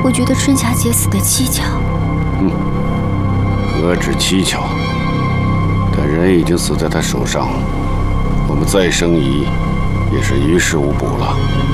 我觉得春霞姐死的蹊跷。 何止蹊跷？但人已经死在他手上，我们再生疑，也是于事无补了。